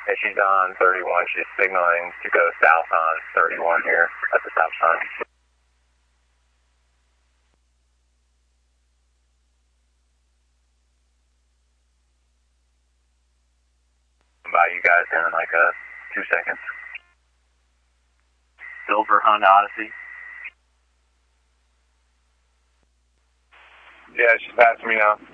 And she's on 31. She's signaling to go south on 31 here at the stop sign. By you guys in like 2 seconds. Silver Honda Odyssey. Yeah, she's passing me now.